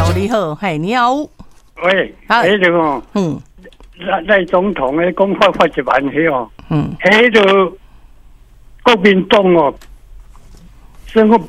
你好，嘿，你好。 喂，迄个哦，赖总统诶，讲发一万迄哦，迄个国民党哦，生活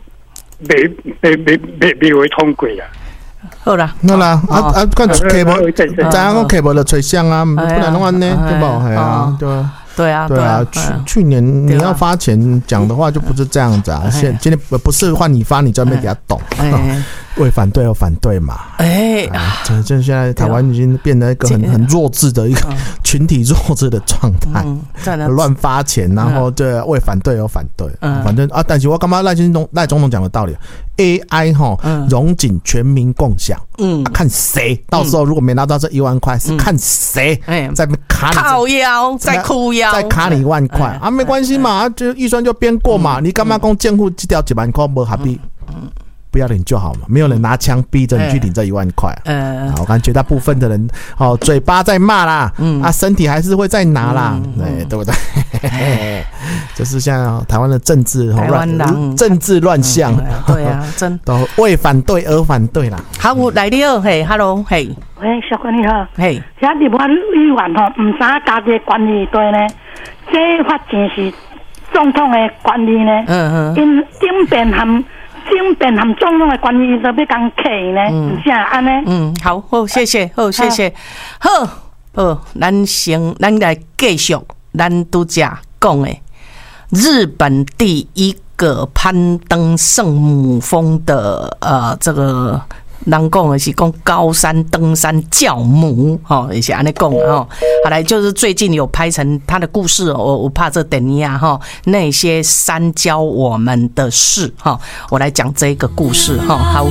未会通过啦。 好啦， 看客无，知影讲客无就找相啊，不然弄安尼对不？系啊，对啊，去年你要发钱讲的话就不是这样子啊，今天不是换你发，你专门给他懂。为反对而反对嘛，这现在台湾已经变得一个很弱智的一个群体弱智的状态，乱发钱，然后对为反对而反对，反正啊，但是我感觉赖总统讲的道理 ，AI 荣景全民共享，看谁到时候如果没拿到这1万块，是看谁在卡你靠腰，在哭腰， 再卡你1万块啊，没关系嘛，就预算就编过嘛，你干嘛讲建户这条1万块不合理？不要领就好嘛，没有人拿枪逼着你去领这1万块。我感觉大部分的人嘴巴在骂啦，身体还是会再拿啦，对不对？就是像台湾的政治乱象， 对啊，真都为反对而反对啦。 好，来你好，嘿 ，Hello， 嘿， 喂，小哥你好， 嘿， 遐日本议员唔知家己管理队呢，这发钱是总统的管理呢，因顶边含总统的关系都要讲客呢，唔是安尼。 好，谢谢，好，咱来继续，咱拄则讲的日本第一个攀登圣母峰的这个。人讲的是讲高山登山教母，也是安尼讲好来就是最近有拍成他的故事，我怕这等一下那些山教我们的事我来讲这个故事好。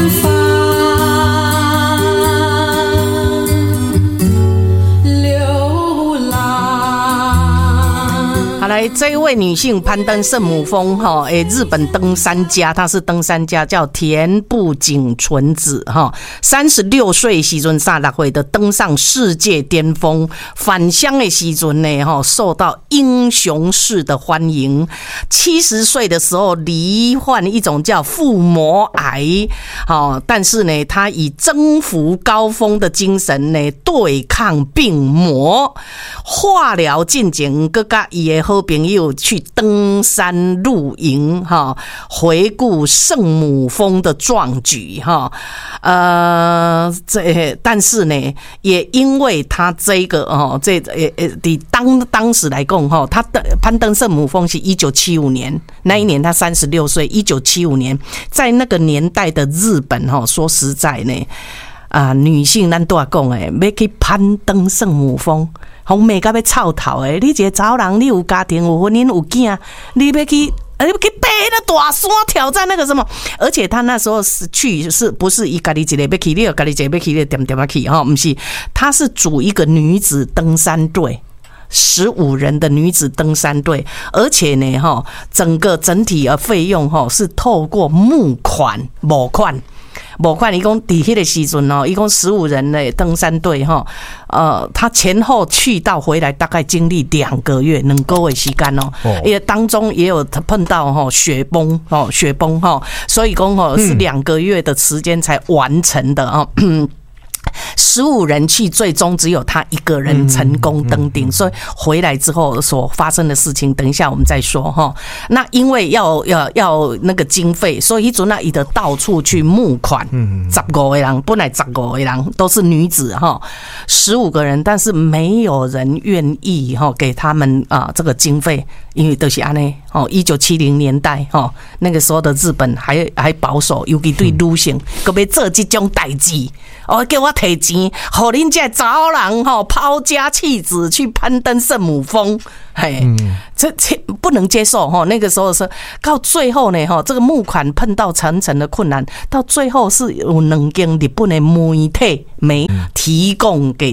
好来，这一位女性攀登圣母峰日本登山家，她是登山家，叫田部井纯子36岁时阵36岁的登上世界巅峰，返乡的时阵呢受到英雄式的欢迎。70岁的时候罹患一种叫腹膜癌但是呢，她以征服高峰的精神呢对抗病魔，化疗进前，佮甲伊的好朋友去登山露营回顾圣母峰的壮举但是呢，也因为他这个当时来讲他的攀登圣母峰是1975年，那一年他36岁，1975年，在那个年代的日本说实在呢女性咱都讲要去攀登圣母峰。红妹到要臭头诶！你一个查某人，你有家庭、有婚姻、有囝，你要去爬那大山挑战那个什么？而且他那时候是不是一家己一个要去，你有家己一个要去，点点去不是？他是组一个女子登山队。15人的女子登山队，而且呢，整体的费用是透过募款，伊讲伫迄个时阵伊讲15人的登山队他前后去到回来大概经历2个月2个月时间也当中也有碰到雪崩所以讲是2个月的时间才完成的15人去，最终只有他一个人成功登顶，所以回来之后所发生的事情，等一下我们再说那因为要那个经费，所以他就到处去募款，15个人，本来15个人都是女子15个人，但是没有人愿意给他们这个经费，因为都是安尼1970年代那个时候的日本还保守，尤其对女性，佮要做这种代志叫我提钱，给恁这查某人抛家弃子去攀登圣母峰，这不能接受那个时候是到最后呢这个募款碰到层层的困难，到最后是有2间日本的媒体提供给